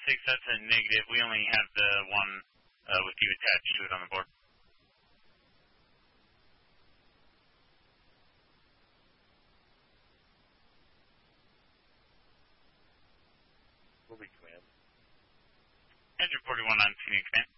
6, that's a negative. We only have the one with you attached to it on the board. Will be command. Engine 41 on Phoenix, man.